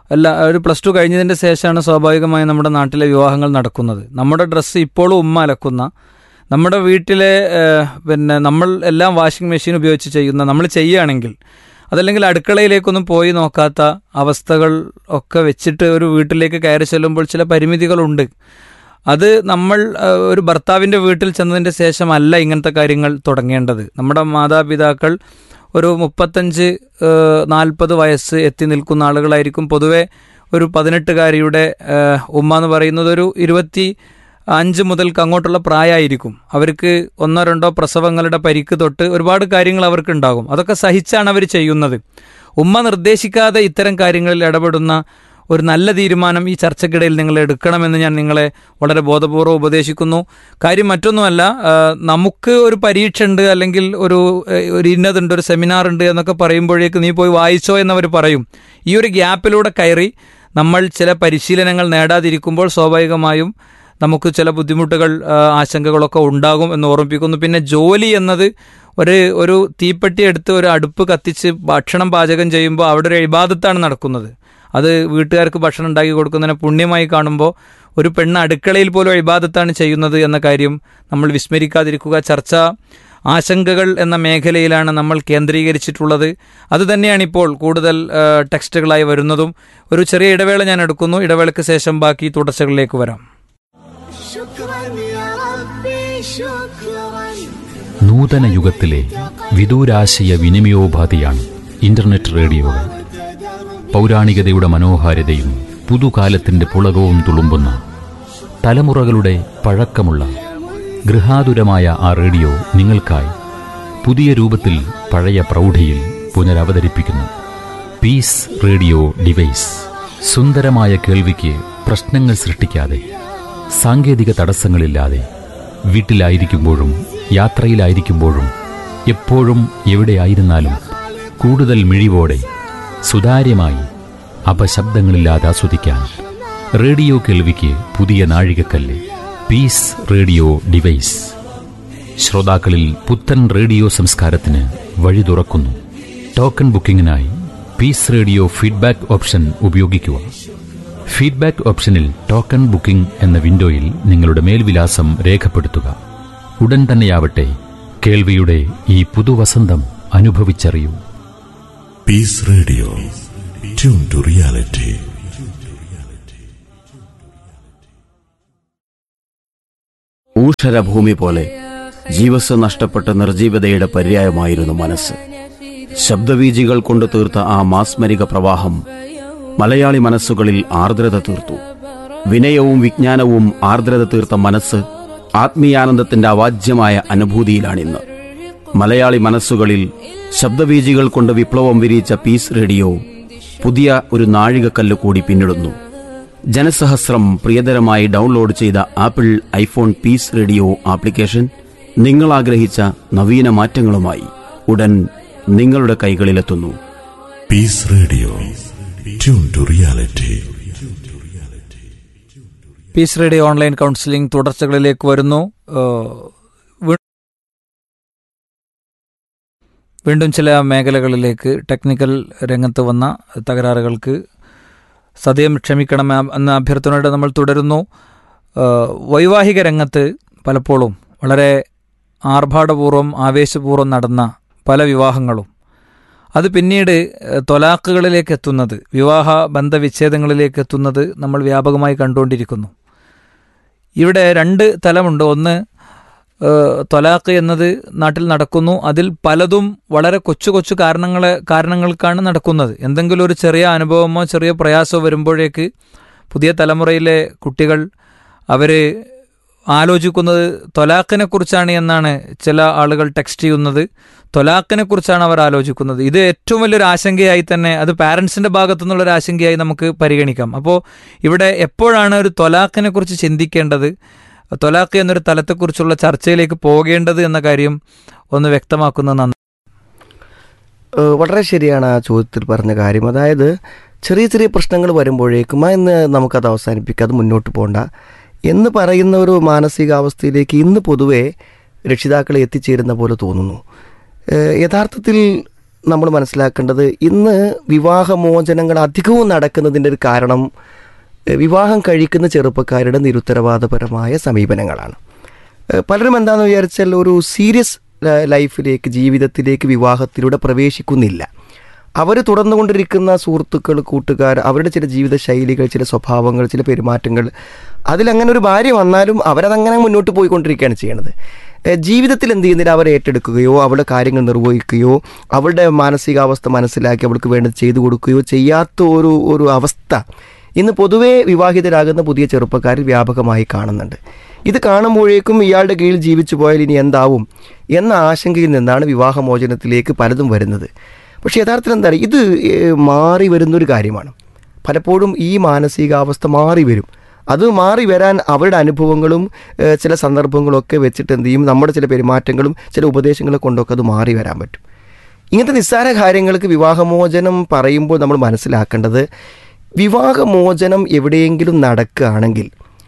ഒരു +2 കഴിഞ്ഞതിൻ്റെ ശേഷമാണ് സ്വാഭാവികമായും നമ്മുടെ നാട്ടിലെ വിവാഹങ്ങൾ നടക്കുന്നത്. നമ്മുടെ ഡ്രസ്സ് ഇപ്പോഴും ഉമ്മ അലക്കുന്ന, നമ്മുടെ വീട്ടിലെ നമ്മൾ എല്ലാം വാഷിംഗ് മെഷീൻ ഉപയോഗിച്ച് ചെയ്യുന്ന, നമ്മൾ ചെയ്യുകയാണെങ്കിൽ അതല്ലെങ്കിൽ അടുക്കളയിലേക്കൊന്നും പോയി നോക്കാത്ത അവസ്ഥകൾ ഒക്കെ വെച്ചിട്ട് ഒരു വീട്ടിലേക്ക് കയറി ചെല്ലുമ്പോൾ ചില പരിമിതികളുണ്ട്. അത് നമ്മൾ ഒരു ഭർത്താവിൻ്റെ വീട്ടിൽ ചെന്നതിൻ്റെ ശേഷമല്ല ഇങ്ങനത്തെ കാര്യങ്ങൾ തുടങ്ങേണ്ടത്. നമ്മുടെ മാതാപിതാക്കൾ ഒരു 35-40 വയസ്സ് എത്തി നിൽക്കുന്ന ആളുകളായിരിക്കും. പൊതുവെ ഒരു 18-കാരിയുടെ ഉമ്മ എന്ന് പറയുന്നത് ഒരു 25 മുതൽക്ക് അങ്ങോട്ടുള്ള പ്രായമായിരിക്കും. അവർക്ക് 1-2 പ്രസവങ്ങളുടെ പരിക്ക് തൊട്ട് ഒരുപാട് കാര്യങ്ങൾ അവർക്കുണ്ടാകും. അതൊക്കെ സഹിച്ചാണ് അവർ ചെയ്യുന്നത്. ഉമ്മ നിർദ്ദേശിക്കാതെ ഇത്തരം കാര്യങ്ങളിൽ ഇടപെടുന്ന ഒരു നല്ല തീരുമാനം ഈ ചർച്ചയ്ക്കിടയിൽ നിങ്ങൾ എടുക്കണമെന്ന് ഞാൻ നിങ്ങളെ വളരെ ബോധപൂർവ്വം ഉപദേശിക്കുന്നു. കാര്യം മറ്റൊന്നുമല്ല, നമുക്ക് ഒരു പരീക്ഷ ഉണ്ട്, അല്ലെങ്കിൽ ഒരു ഇന്നതുണ്ട്, ഒരു സെമിനാർ ഉണ്ട് എന്നൊക്കെ പറയുമ്പോഴേക്ക് നീ പോയി വായിച്ചോ എന്നവർ പറയും. ഈ ഒരു ഗ്യാപ്പിലൂടെ കയറി നമ്മൾ ചില പരിശീലനങ്ങൾ നേടാതിരിക്കുമ്പോൾ സ്വാഭാവികമായും നമുക്ക് ചില ബുദ്ധിമുട്ടുകൾ, ആശങ്കകളൊക്കെ ഉണ്ടാകും എന്ന് ഓർമ്മിപ്പിക്കുന്നു. പിന്നെ ജോലി എന്നത് ഒരു തീപ്പെട്ടി എടുത്ത് ഒരു അടുപ്പ് കത്തിച്ച് ഭക്ഷണം പാചകം ചെയ്യുമ്പോൾ അവിടെ ഒരു ഇബാദത്താണ് നടക്കുന്നത്. അത് വീട്ടുകാർക്ക് ഭക്ഷണം ഉണ്ടാക്കി കൊടുക്കുന്നതിനെ പുണ്യമായി കാണുമ്പോൾ ഒരു പെണ്ണ് അടുക്കളയിൽ പോലും ഇബാദത്താണ് ചെയ്യുന്നത് എന്ന കാര്യം നമ്മൾ വിസ്മരിക്കാതിരിക്കുക. ചർച്ച ആശങ്കകൾ എന്ന മേഖലയിലാണ് നമ്മൾ കേന്ദ്രീകരിച്ചിട്ടുള്ളത്. അതുതന്നെയാണിപ്പോൾ കൂടുതൽ ടെക്സ്റ്റുകളായി വരുന്നതും. ഒരു ചെറിയ ഇടവേള ഞാൻ എടുക്കുന്നു. ഇടവേളയ്ക്ക് ശേഷം ബാക്കി തുടർച്ചകളിലേക്ക് വരാം. നൂതന യുഗത്തിലെ വിദൂരാശയ വിനിമയോപാധിയാണ് ഇന്റർനെറ്റ് റേഡിയോകൾ. പൗരാണികതയുടെ മനോഹാരിതയും പുതുകാലത്തിന്റെ പുളകവും തുളുമ്പുന്ന, തലമുറകളുടെ പഴക്കമുള്ള ഗൃഹാതുരമായ ആ റേഡിയോ നിങ്ങൾക്കായി പുതിയ രൂപത്തിൽ പഴയ പ്രൗഢിയിൽ പുനരവതരിപ്പിക്കുന്നു. Piece radio device. സുന്ദരമായ കേൾവിക്ക് പ്രശ്നങ്ങൾ സൃഷ്ടിക്കാതെ, സാങ്കേതിക തടസ്സങ്ങളില്ലാതെ, വീട്ടിലായിരിക്കുമ്പോഴും യാത്രയിലായിരിക്കുമ്പോഴും എപ്പോഴും എവിടെയായിരുന്നാലും കൂടുതൽ മിഴിവോടെ സുതാര്യമായി അപശബ്ദങ്ങളില്ലാതെ ആസ്വദിക്കാൻ റേഡിയോ കേൾവിക്ക് പുതിയ നാഴികക്കല്ല്. പീസ് റേഡിയോ ഡിവൈസ് ശ്രോതാക്കളിൽ പുത്തൻ റേഡിയോ സംസ്കാരത്തിന് വഴി തുറക്കുന്നു. Token ബുക്കിംഗിനായി piece radio feedback option ഉപയോഗിക്കുക. ഫീഡ്ബാക്ക് ഓപ്ഷനിൽ ടോക്കൺ ബുക്കിംഗ് എന്ന വിൻഡോയിൽ നിങ്ങളുടെ മേൽവിലാസം രേഖപ്പെടുത്തുക. ഉടൻ തന്നെയാവട്ടെ, കേൾവിയുടെ ഈ പുതുവസന്തം അനുഭവിച്ചറിയൂ. Piece radio, tune to reality. ഊഷരഭൂമി പോലെ ജീവസ് നഷ്ടപ്പെട്ട നിർജീവതയുടെ പര്യായമായിരുന്നു മനസ്സ്. ശബ്ദവീജികൾ കൊണ്ട് തീർത്ത ആ മാസ്മരിക പ്രവാഹം മലയാളി മനസ്സുകളിൽ ആർദ്രത തീർത്തു. വിനയവും വിജ്ഞാനവും ആർദ്രത തീർത്ത മനസ്സ് ആത്മീയാനന്ദത്തിന്റെ അവാജ്യമായ അനുഭൂതിയിലാണിന്ന്. മലയാളി മനസ്സുകളിൽ ശബ്ദവീജികൾ കൊണ്ട് വിപ്ലവം വിരിയിച്ച പീസ് റേഡിയോ പുതിയ ഒരു നാഴികക്കല്ല് കൂടി പിന്നിടുന്നു. ജനസഹസ്രം പ്രിയതരമായി ഡൗൺലോഡ് ചെയ്ത apple iPhone piece radio application നിങ്ങൾ ആഗ്രഹിച്ച നവീന മാറ്റങ്ങളുമായി ഉടൻ നിങ്ങളുടെ കൈകളിലെത്തുന്നു. Piece radio, tune to reality. Piece radio online counselling തുടർച്ചകളിലേക്ക് വരുന്നു. വീണ്ടും ചില മേഖലകളിലേക്ക് ടെക്നിക്കൽ രംഗത്ത് വന്ന തകരാറുകൾക്ക് സദയം ക്ഷമിക്കണം എന്ന അഭ്യർത്ഥനയോടെ നമ്മൾ തുടരുന്നു. വൈവാഹിക രംഗത്ത് പലപ്പോഴും വളരെ ആർഭാടപൂർവ്വം ആവേശപൂർവ്വം നടന്ന പല വിവാഹങ്ങളും അത് പിന്നീട് തൊലാഖുകളിലേക്ക് എത്തുന്നത്, വിവാഹ ബന്ധവിച്ഛേദങ്ങളിലേക്ക് എത്തുന്നത് നമ്മൾ വ്യാപകമായി കണ്ടുകൊണ്ടിരിക്കുന്നു. ഇവിടെ രണ്ട് തലമുണ്ട്. ഒന്ന്, തൊലാഖ് എന്നത് നാട്ടിൽ നടക്കുന്നു. അതിൽ പലതും വളരെ കൊച്ചു കൊച്ചു കാരണങ്ങൾക്കാണ് നടക്കുന്നത്. എന്തെങ്കിലും ഒരു ചെറിയ അനുഭവമോ ചെറിയ പ്രയാസമോ വരുമ്പോഴേക്ക് പുതിയ തലമുറയിലെ കുട്ടികൾ അവർ ആലോചിക്കുന്നത് തൊലാഖിനെ കുറിച്ചാണ് എന്നാണ്. ചില ആളുകൾ ടെക്സ്റ്റ് ചെയ്യുന്നത് തൊലാഖിനെ കുറിച്ചാണ് അവർ ആലോചിക്കുന്നത്. ഇത് ഏറ്റവും വലിയൊരു ആശങ്കയായി തന്നെ, അത് പാരൻസിൻ്റെ ഭാഗത്തു നിന്നുള്ളൊരു ആശങ്കയായി നമുക്ക് പരിഗണിക്കാം. അപ്പോൾ ഇവിടെ എപ്പോഴാണ് ഒരു തൊലാഖിനെ കുറിച്ച് ചിന്തിക്കേണ്ടത്, തൊലാഖ് എന്നൊരു തലത്തെക്കുറിച്ചുള്ള ചർച്ചയിലേക്ക് പോകേണ്ടത് എന്ന കാര്യം ഒന്ന് വ്യക്തമാക്കുന്നത് നന്ദി. വളരെ ശരിയാണ് ആ ചോദ്യത്തിൽ പറഞ്ഞ കാര്യം. അതായത് ചെറിയ ചെറിയ പ്രശ്നങ്ങൾ വരുമ്പോഴേക്കും ഇന്ന് നമുക്കത് അവസാനിപ്പിക്കാം, അത് മുന്നോട്ട് പോകണ്ട എന്ന് പറയുന്ന ഒരു മാനസികാവസ്ഥയിലേക്ക് ഇന്ന് പൊതുവെ രക്ഷിതാക്കൾ എത്തിച്ചേരുന്ന പോലെ തോന്നുന്നു. യഥാർത്ഥത്തിൽ നമ്മൾ മനസ്സിലാക്കേണ്ടത് ഇന്ന് വിവാഹമോചനങ്ങൾ അധികവും നടക്കുന്നതിൻ്റെ ഒരു കാരണം വിവാഹം കഴിക്കുന്ന ചെറുപ്പക്കാരുടെ നിരുത്തരവാദപരമായ സമീപനങ്ങളാണ്. പലരും എന്താണെന്ന് വിചാരിച്ചാൽ ഒരു സീരിയസ് ലൈഫിലേക്ക്, ജീവിതത്തിലേക്ക് വിവാഹത്തിലൂടെ പ്രവേശിക്കുന്നില്ല. അവർ തുടർന്നുകൊണ്ടിരിക്കുന്ന സുഹൃത്തുക്കൾ, കൂട്ടുകാർ, അവരുടെ ചില ജീവിത ശൈലികൾ, ചില സ്വഭാവങ്ങൾ, ചില പെരുമാറ്റങ്ങൾ, അതിലങ്ങനെ ഒരു ഭാര്യ വന്നാലും അവരതങ്ങനെ മുന്നോട്ട് പോയിക്കൊണ്ടിരിക്കുകയാണ് ചെയ്യണത്. ജീവിതത്തിൽ എന്ത് ചെയ്യുന്നില്ല, അവർ ഏറ്റെടുക്കുകയോ അവളുടെ കാര്യങ്ങൾ നിർവഹിക്കുകയോ അവളുടെ മാനസികാവസ്ഥ മനസ്സിലാക്കി അവൾക്ക് വേണ്ടത് ചെയ്തു കൊടുക്കുകയോ ചെയ്യാത്ത ഒരു അവസ്ഥ ഇന്ന് പൊതുവേ വിവാഹിതരാകുന്ന പുതിയ ചെറുപ്പക്കാരിൽ വ്യാപകമായി കാണുന്നുണ്ട്. ഇത് കാണുമ്പോഴേക്കും ഇയാളുടെ കീഴിൽ ജീവിച്ചു പോയാൽ ഇനി എന്താവും എന്ന ആശങ്കയിൽ നിന്നാണ് വിവാഹമോചനത്തിലേക്ക് പലതും വരുന്നത്. പക്ഷേ യഥാർത്ഥത്തിൽ എന്താ പറയുക, ഇത് മാറി വരുന്നൊരു കാര്യമാണ്. പലപ്പോഴും ഈ മാനസികാവസ്ഥ മാറി വരും. അത് മാറി വരാൻ അവരുടെ അനുഭവങ്ങളും ചില സന്ദർഭങ്ങളൊക്കെ വെച്ചിട്ട് എന്ത് ചെയ്യും, നമ്മുടെ ചില പെരുമാറ്റങ്ങളും ചില ഉപദേശങ്ങളെ കൊണ്ടൊക്കെ അത് മാറി വരാൻ പറ്റും. ഇങ്ങനത്തെ നിസ്സാര കാര്യങ്ങൾക്ക് വിവാഹമോചനം പറയുമ്പോൾ നമ്മൾ മനസ്സിലാക്കേണ്ടത്, വിവാഹമോചനം എവിടെയെങ്കിലും നടക്കുകയാണെങ്കിൽ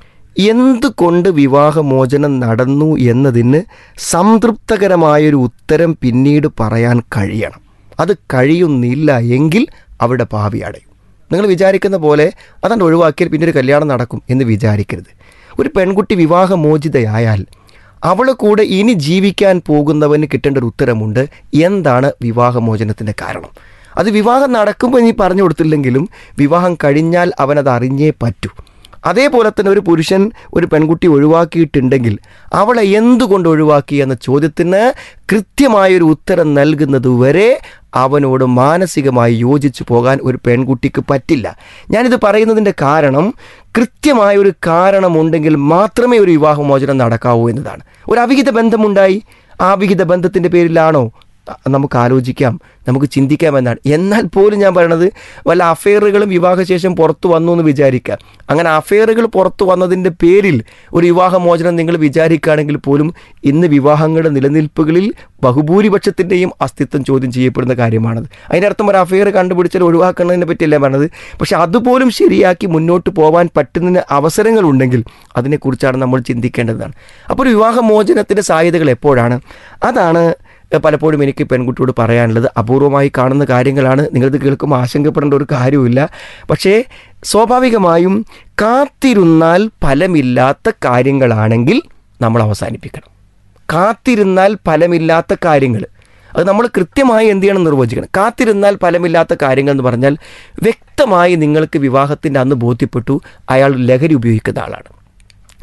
എന്തുകൊണ്ട് വിവാഹമോചനം നടന്നു എന്നതിന് സംതൃപ്തകരമായൊരു ഉത്തരം പിന്നീട് പറയാൻ കഴിയണം. അത് കഴിയുന്നില്ല എങ്കിൽ അവരുടെ ഭാവി അടയും. നിങ്ങൾ വിചാരിക്കുന്ന പോലെ അതണ്ട് ഒഴിവാക്കിയാൽ പിന്നെ ഒരു കല്യാണം നടക്കും എന്ന് വിചാരിക്കരുത്. ഒരു പെൺകുട്ടി വിവാഹമോചിതയായാൽ അവളെ കൂടെ ഇനി ജീവിക്കാൻ പോകുന്നവന് കിട്ടേണ്ട ഒരു ഉത്തരമുണ്ട്. എന്താണ് വിവാഹമോചനത്തിൻ്റെ കാരണം? അത് വിവാഹം നടക്കുമ്പോൾ ഇനി പറഞ്ഞു കൊടുത്തില്ലെങ്കിലും വിവാഹം കഴിഞ്ഞാൽ അവനത് അറിഞ്ഞേ പറ്റൂ. അതേപോലെ തന്നെ ഒരു പുരുഷൻ ഒരു പെൺകുട്ടി ഒഴിവാക്കിയിട്ടുണ്ടെങ്കിൽ അവളെ എന്തുകൊണ്ട് ഒഴിവാക്കി എന്ന ചോദ്യത്തിന് കൃത്യമായൊരു ഉത്തരം നൽകുന്നതുവരെ അവനോട് മാനസികമായി യോജിച്ചു പോകാൻ ഒരു പെൺകുട്ടിക്ക് പറ്റില്ല. ഞാനിത് പറയുന്നതിൻ്റെ കാരണം, കൃത്യമായൊരു കാരണമുണ്ടെങ്കിൽ മാത്രമേ ഒരു വിവാഹമോചനം നടക്കാവൂ എന്നതാണ്. ഒരു അവിഹിത ബന്ധമുണ്ടായി, ആ അവിഹിത ബന്ധത്തിൻ്റെ പേരിലാണോ നമുക്ക് ആലോചിക്കാം, നമുക്ക് ചിന്തിക്കാമെന്നാണ്. എന്നാൽ പോലും ഞാൻ പറയണത്, വല്ല അഫെയറുകളും വിവാഹശേഷം പുറത്തു വന്നു എന്ന് വിചാരിക്കുക. അങ്ങനെ അഫെയറുകൾ പുറത്തു വന്നതിൻ്റെ പേരിൽ ഒരു വിവാഹമോചനം നിങ്ങൾ വിചാരിക്കുകയാണെങ്കിൽ പോലും ഇന്ന് വിവാഹങ്ങളുടെ നിലനിൽപ്പുകളിൽ ബഹുഭൂരിപക്ഷത്തിൻ്റെയും അസ്തിത്വം ചോദ്യം ചെയ്യപ്പെടുന്ന കാര്യമാണത്. അതിൻ്റെ അർത്ഥം ഒരു അഫെയർ കണ്ടുപിടിച്ചാൽ ഒഴിവാക്കുന്നതിനെ പറ്റിയല്ല പറഞ്ഞത്. പക്ഷെ അതുപോലും ശരിയാക്കി മുന്നോട്ട് പോകാൻ പറ്റുന്നതിന് അവസരങ്ങളുണ്ടെങ്കിൽ അതിനെക്കുറിച്ചാണ് നമ്മൾ ചിന്തിക്കേണ്ടതാണ്. അപ്പോൾ ഒരു വിവാഹമോചനത്തിൻ്റെ സാധ്യതകൾ എപ്പോഴാണ്? അതാണ് പലപ്പോഴും എനിക്ക് പെൺകുട്ടിയോട് പറയാനുള്ളത്. അപൂർവമായി കാണുന്ന കാര്യങ്ങളാണ്, നിങ്ങളിത് കേൾക്കുമ്പോൾ ആശങ്കപ്പെടേണ്ട ഒരു കാര്യമില്ല. പക്ഷേ സ്വാഭാവികമായും കാത്തിരുന്നാൽ ഫലമില്ലാത്ത കാര്യങ്ങളാണെങ്കിൽ നമ്മൾ അവസാനിപ്പിക്കണം. കാത്തിരുന്നാൽ ഫലമില്ലാത്ത കാര്യങ്ങൾ അത് നമ്മൾ കൃത്യമായി എന്ത് ചെയ്യണം, നിർവചിക്കണം. കാത്തിരുന്നാൽ ഫലമില്ലാത്ത കാര്യങ്ങൾ എന്ന് പറഞ്ഞാൽ വ്യക്തമായി നിങ്ങൾക്ക് വിവാഹത്തിൻ്റെ അന്ന് ബോധ്യപ്പെട്ടു അയാൾ ലഹരി ഉപയോഗിക്കുന്ന ആളാണ്.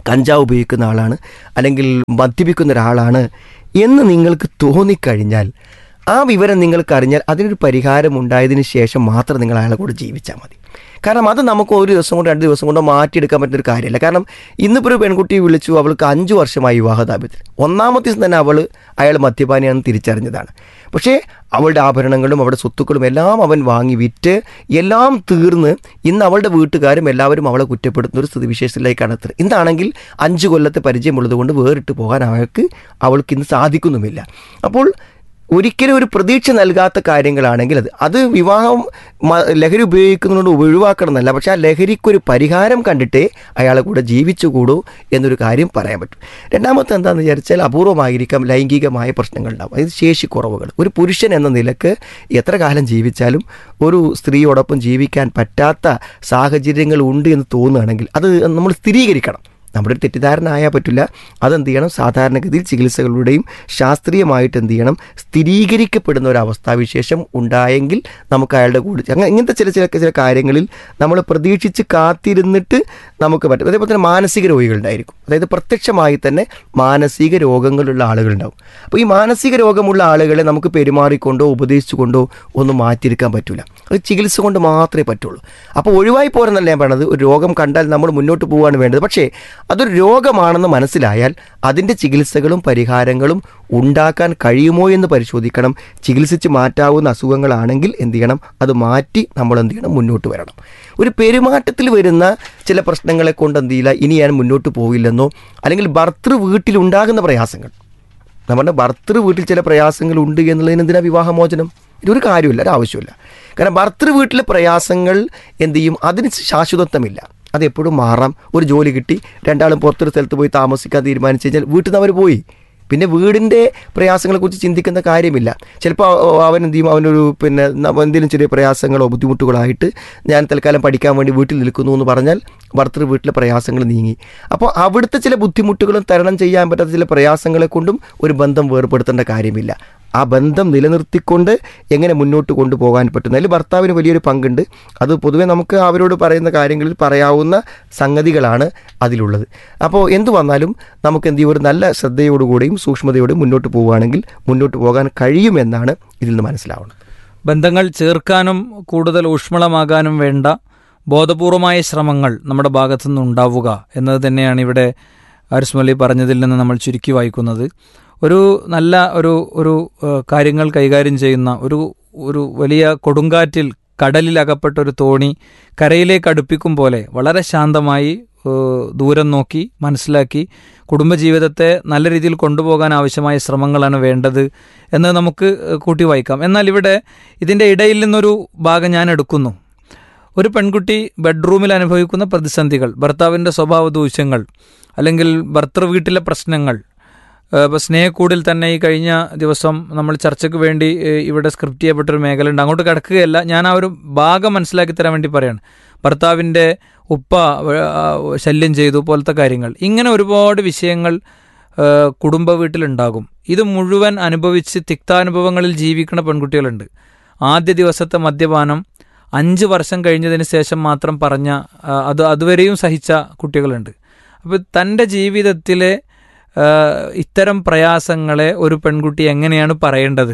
കഞ്ചാവ് ഉപയോഗിക്കുന്ന ആളാണ്, അല്ലെങ്കിൽ മദ്യപിക്കുന്ന ഒരാളാണ് എന്ന് നിങ്ങൾക്ക് തോന്നിക്കഴിഞ്ഞാൽ, ആ വിവരം നിങ്ങൾക്ക് അറിഞ്ഞാൽ അതിനൊരു പരിഹാരം ഉണ്ടായതിനു ശേഷം മാത്രം നിങ്ങൾ അയാളെ കൂടെ ജീവിച്ചാൽ മതി. കാരണം അത് നമുക്ക് ഒരു ദിവസം കൊണ്ട് 2 ദിവസം കൊണ്ടോ മാറ്റിയെടുക്കാൻ പറ്റുന്നൊരു കാര്യമല്ല. കാരണം ഇന്നിപ്പോൾ ഒരു പെൺകുട്ടിയെ വിളിച്ചു, അവൾക്ക് 5 വർഷമായി വിവാഹദാമ്പത്യത്തിൽ. 1ാമത്തെ ദിവസം തന്നെ അയാൾ മദ്യപാനിയാണെന്ന് തിരിച്ചറിഞ്ഞതാണ്. പക്ഷേ അവളുടെ ആഭരണങ്ങളും അവളുടെ സ്വത്തുക്കളും എല്ലാം അവൻ വാങ്ങി വിറ്റ് എല്ലാം തീർന്ന് ഇന്ന് അവളുടെ വീട്ടുകാരും എല്ലാവരും അവളെ കുറ്റപ്പെടുത്തുന്ന ഒരു സ്ഥിതിവിശേഷത്തിലേക്കാണ് എത്തുന്നത്. ഇന്നാണെങ്കിൽ 5 കൊല്ലത്തെ പരിചയമുള്ളത് കൊണ്ട് വേറിട്ട് പോകാൻ അവൾക്ക് ഇന്ന് സാധിക്കുന്നുമില്ല. അപ്പോൾ ഒരിക്കലും ഒരു പ്രതീക്ഷ നൽകാത്ത കാര്യങ്ങളാണെങ്കിൽ അത് വിവാഹം ലഹരി ഉപയോഗിക്കുന്നതുകൊണ്ട് ഒഴിവാക്കണം എന്നല്ല, പക്ഷേ ആ ലഹരിക്കൊരു പരിഹാരം കണ്ടിട്ടേ അയാളെ കൂടെ ജീവിച്ചുകൂടൂ എന്നൊരു കാര്യം പറയാൻ പറ്റും. രണ്ടാമത്തെ എന്താണെന്ന് വിചാരിച്ചാൽ അപൂർവമായിരിക്കാം ലൈംഗികമായ പ്രശ്നങ്ങളുണ്ടാവും, അതായത് ശേഷിക്കുറവുകൾ. ഒരു പുരുഷൻ എന്ന നിലക്ക് എത്ര കാലം ജീവിച്ചാലും ഒരു സ്ത്രീയോടൊപ്പം ജീവിക്കാൻ പറ്റാത്ത സാഹചര്യങ്ങൾ ഉണ്ട് എന്ന് തോന്നുകയാണെങ്കിൽ അത് നമ്മൾ സ്ഥിരീകരിക്കണം. നമ്മുടെ ഒരു തെറ്റിദ്ധാരണ ആയാൽ പറ്റില്ല. അതെന്ത് ചെയ്യണം, സാധാരണഗതിയിൽ ചികിത്സകളുടെയും ശാസ്ത്രീയമായിട്ട് എന്ത് ചെയ്യണം, സ്ഥിരീകരിക്കപ്പെടുന്ന ഒരു അവസ്ഥാവിശേഷം ഉണ്ടായെങ്കിൽ നമുക്ക് അയാളുടെ കൂടെ ഇങ്ങനത്തെ ചില കാര്യങ്ങളിൽ നമ്മൾ പ്രതീക്ഷിച്ച് കാത്തിരുന്നിട്ട് നമുക്ക് പറ്റും. അതേപോലെ തന്നെ മാനസിക രോഗികളുണ്ടായിരിക്കും, അതായത് പ്രത്യക്ഷമായി തന്നെ മാനസിക രോഗങ്ങളുള്ള ആളുകളുണ്ടാവും. അപ്പോൾ ഈ മാനസിക രോഗമുള്ള ആളുകളെ നമുക്ക് പെരുമാറിക്കൊണ്ടോ ഉപദേശിച്ചുകൊണ്ടോ ഒന്നും മാറ്റിയെടുക്കാൻ പറ്റില്ല, അത് ചികിത്സ കൊണ്ട് മാത്രമേ പറ്റുള്ളൂ. അപ്പോൾ ഒഴിവായി പോരെന്നല്ല ഞാൻ പറയണത്, ഒരു രോഗം കണ്ടാൽ നമ്മൾ മുന്നോട്ട് പോവുകയാണ് വേണ്ടത്. പക്ഷേ അതൊരു രോഗമാണെന്ന് മനസ്സിലായാൽ അതിൻ്റെ ചികിത്സകളും പരിഹാരങ്ങളും ഉണ്ടാക്കാൻ കഴിയുമോ എന്ന് പരിശോധിക്കണം. ചികിത്സിച്ച് മാറ്റാവുന്ന അസുഖങ്ങളാണെങ്കിൽ എന്ത് ചെയ്യണം, അത് മാറ്റി നമ്മൾ എന്ത് ചെയ്യണം, മുന്നോട്ട് വരണം. ഒരു പെരുമാറ്റത്തിൽ വരുന്ന ചില പ്രശ്നങ്ങളെ കൊണ്ട് എന്ത് ചെയ്യില്ല, ഇനി ഞാൻ മുന്നോട്ട് പോയില്ലെന്നോ, അല്ലെങ്കിൽ ഭർത്തൃ വീട്ടിലുണ്ടാകുന്ന പ്രയാസങ്ങൾ, നമ്മുടെ ഭർത്തൃ വീട്ടിൽ ചില പ്രയാസങ്ങൾ ഉണ്ട് എന്നുള്ളതിന് എന്തിനാ വിവാഹമോചനം? ഇതൊരു കാര്യമില്ല, ഒരു ആവശ്യമില്ല. കാരണം ഭർത്തൃ വീട്ടിലെ പ്രയാസങ്ങൾ എന്ത് ചെയ്യും, അതിന് ശാശ്വതത്വമില്ല, അതെപ്പോഴും മാറാം. ഒരു ജോലി കിട്ടി, രണ്ടാളും പുറത്തൊരു സ്ഥലത്ത് പോയി താമസിക്കാൻ തീരുമാനിച്ചു കഴിഞ്ഞാൽ വീട്ടിൽ നിന്ന് അവർ പോയി, പിന്നെ വീടിൻ്റെ പ്രയാസങ്ങളെക്കുറിച്ച് ചിന്തിക്കുന്ന കാര്യമില്ല. ചിലപ്പോൾ അവൻ എന്ത് ചെയ്യും, അവനൊരു എന്തെങ്കിലും ചെറിയ പ്രയാസങ്ങളോ ബുദ്ധിമുട്ടുകളായിട്ട് ഞാൻ തൽക്കാലം പഠിക്കാൻ വേണ്ടി വീട്ടിൽ നിൽക്കുന്നു എന്ന് പറഞ്ഞാൽ ഭർത്തൃ വീട്ടിലെ പ്രയാസങ്ങൾ നീങ്ങി. അപ്പോൾ അവിടുത്തെ ചില ബുദ്ധിമുട്ടുകളും തരണം ചെയ്യാൻ പറ്റാത്ത ചില പ്രയാസങ്ങളെ കൊണ്ടും ഒരു ബന്ധം വേർപെടുത്തേണ്ട കാര്യമില്ല. ആ ബന്ധം നിലനിർത്തിക്കൊണ്ട് എങ്ങനെ മുന്നോട്ട് കൊണ്ടുപോകാൻ പറ്റുന്നു, അതിൽ ഭർത്താവിന് വലിയൊരു പങ്കുണ്ട്. അത് പൊതുവെ നമുക്ക് അവരോട് പറയുന്ന കാര്യങ്ങളിൽ പറയാവുന്ന സംഗതികളാണ് അതിലുള്ളത്. അപ്പോൾ എന്തു വന്നാലും നമുക്ക് എന്ത് ചെയ്യും, ഒരു നല്ല ശ്രദ്ധയോടുകൂടിയും സൂക്ഷ്മതയോടെയും മുന്നോട്ട് പോവുകയാണെങ്കിൽ മുന്നോട്ട് പോകാൻ കഴിയുമെന്നാണ് ഇതിൽ നിന്ന് മനസ്സിലാവുന്നത്. ബന്ധങ്ങൾ ചേർക്കാനും കൂടുതൽ ഊഷ്മളമാകാനും വേണ്ട ബോധപൂർവമായ ശ്രമങ്ങൾ നമ്മുടെ ഭാഗത്തുനിന്ന് ഉണ്ടാവുക എന്നത് തന്നെയാണ് ഇവിടെ ഹാരിസ് മൗലവി പറഞ്ഞതിൽ നിന്ന് നമ്മൾ ചുരുക്കി വായിക്കുന്നത്. ഒരു നല്ല ഒരു കാര്യങ്ങൾ കൈകാര്യം ചെയ്യുന്ന ഒരു വലിയ കൊടുങ്കാറ്റിൽ കടലിൽ അകപ്പെട്ട ഒരു തോണി കരയിലേക്ക് അടുപ്പിക്കും പോലെ വളരെ ശാന്തമായി ദൂരം നോക്കി മനസ്സിലാക്കി കുടുംബജീവിതത്തെ നല്ല രീതിയിൽ കൊണ്ടുപോകാൻ ആവശ്യമായ ശ്രമങ്ങളാണ് വേണ്ടത് എന്ന് നമുക്ക് കൂട്ടി വായിക്കാം. എന്നാൽ ഇവിടെ ഇതിൻ്റെ ഇടയിൽ നിന്നൊരു ഭാഗം ഞാൻ എടുക്കുന്നു. ഒരു പെൺകുട്ടി ബെഡ്റൂമിൽ അനുഭവിക്കുന്ന പ്രതിസന്ധികൾ, ഭർത്താവിൻ്റെ സ്വഭാവ ദൂഷ്യങ്ങൾ, അല്ലെങ്കിൽ ഭർത്തൃ വീട്ടിലെ പ്രശ്നങ്ങൾ. ഇപ്പോൾ സ്നേഹക്കൂടിൽ തന്നെ ഈ കഴിഞ്ഞ ദിവസം നമ്മൾ ചർച്ചയ്ക്ക് വേണ്ടി ഇവിടെ സ്ക്രിപ്റ്റ് ചെയ്യപ്പെട്ടൊരു മേഖല ഉണ്ട്, അങ്ങോട്ട് കിടക്കുകയല്ല, ഞാൻ ആ ഒരു ഭാഗം മനസ്സിലാക്കി തരാൻ വേണ്ടി പറയാണ്. ഭർത്താവിൻ്റെ ഉപ്പ ശല്യം ചെയ്തു പോലത്തെ കാര്യങ്ങൾ, ഇങ്ങനെ ഒരുപാട് വിഷയങ്ങൾ കുടുംബ വീട്ടിലുണ്ടാകും. ഇത് മുഴുവൻ അനുഭവിച്ച് തിക്താനുഭവങ്ങളിൽ ജീവിക്കുന്ന പെൺകുട്ടികളുണ്ട്. ആദ്യ ദിവസത്തെ മദ്യപാനം 5 വർഷം കഴിഞ്ഞതിന് ശേഷം മാത്രം പറഞ്ഞ അതുവരെയും സഹിച്ച കുട്ടികളുണ്ട്. അപ്പോൾ തൻ്റെ ജീവിതത്തിലെ ഇത്തരം പ്രയാസങ്ങളെ ഒരു പെൺകുട്ടി എങ്ങനെയാണ് പറയേണ്ടത്,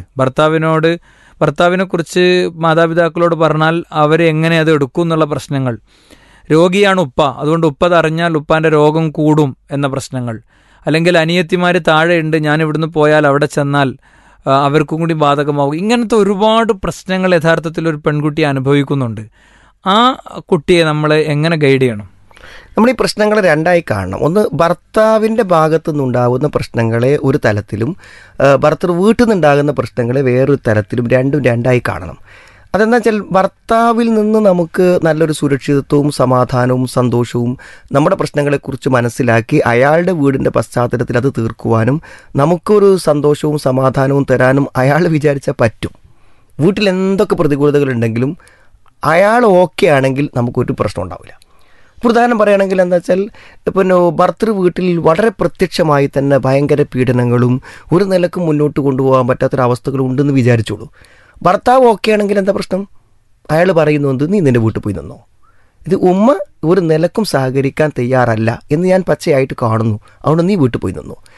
ഭർത്താവിനെക്കുറിച്ച് മാതാപിതാക്കളോട് പറഞ്ഞാൽ അവർ എങ്ങനെ അത് എടുക്കും എന്നുള്ള പ്രശ്നങ്ങൾ, രോഗിയാണ് ഉപ്പ, അതുകൊണ്ട് ഉപ്പ അറിഞ്ഞാൽ ഉപ്പാൻ്റെ രോഗം കൂടും എന്ന പ്രശ്നങ്ങൾ, അല്ലെങ്കിൽ അനിയത്തിമാർ താഴെയുണ്ട്, ഞാൻ ഇവിടുന്ന് പോയാൽ അവിടെ ചെന്നാൽ അവർക്കും കൂടി ബാധകമാകും, ഇങ്ങനത്തെ ഒരുപാട് പ്രശ്നങ്ങൾ യഥാർത്ഥത്തിൽ ഒരു പെൺകുട്ടി അനുഭവിക്കുന്നുണ്ട്. ആ കുട്ടിയെ നമ്മൾ എങ്ങനെ ഗൈഡ് ചെയ്യണം? നമ്മൾ ഈ പ്രശ്നങ്ങളെ രണ്ടായി കാണണം. ഒന്ന്, ഭർത്താവിൻ്റെ ഭാഗത്തു നിന്നുണ്ടാകുന്ന പ്രശ്നങ്ങളെ ഒരു തലത്തിലും ഭർത്തൃ വീട്ടിൽ നിന്നുണ്ടാകുന്ന പ്രശ്നങ്ങളെ വേറൊരു തലത്തിലും, രണ്ടും രണ്ടായി കാണണം. അതെന്താ വെച്ചാൽ ഭർത്താവിൽ നിന്ന് നമുക്ക് നല്ലൊരു സുരക്ഷിതത്വവും സമാധാനവും സന്തോഷവും നമ്മുടെ പ്രശ്നങ്ങളെക്കുറിച്ച് മനസ്സിലാക്കി അയാളുടെ വീടിൻ്റെ പശ്ചാത്തലത്തിൽ അത് തീർക്കുവാനും നമുക്കൊരു സന്തോഷവും സമാധാനവും തരാനും അയാൾ വിചാരിച്ചാൽ പറ്റും. വീട്ടിൽ എന്തൊക്കെ പ്രതികൂലതകളുണ്ടെങ്കിലും അയാൾ ഓക്കെ ആണെങ്കിൽ നമുക്കൊരു പ്രശ്നം ഉണ്ടാവില്ല. ഉദാഹരണം പറയുകയാണെങ്കിൽ എന്താ വെച്ചാൽ, പിന്നെ ഭർത്തൃ വീട്ടിൽ വളരെ പ്രത്യക്ഷമായി തന്നെ ഭയങ്കര പീഡനങ്ങളും ഒരു നിലക്കും മുന്നോട്ട് കൊണ്ടുപോകാൻ പറ്റാത്തൊരവസ്ഥകളും ഉണ്ടെന്ന് വിചാരിച്ചോളൂ. ഭർത്താവ് ഓക്കെ ആണെങ്കിൽ എന്താ പ്രശ്നം? അയാൾ പറയുന്നത്, നീ നിൻ്റെ വീട്ടിൽ പോയി നിന്നോ, ഇത് ഉമ്മ ഒരു നിലക്കും സഹകരിക്കാൻ തയ്യാറല്ല എന്ന് ഞാൻ പച്ചയായിട്ട് കാണുന്നു, അതുകൊണ്ട് നീ വീട്ടിൽ പോയി നിന്നു.